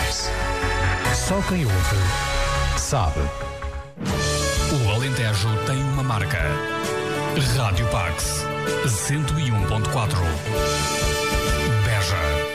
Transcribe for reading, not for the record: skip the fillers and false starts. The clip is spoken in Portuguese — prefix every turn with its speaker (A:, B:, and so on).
A: Pax. Só quem ouve sabe.
B: O Alentejo tem uma marca. Rádio Pax 101.4. Beja.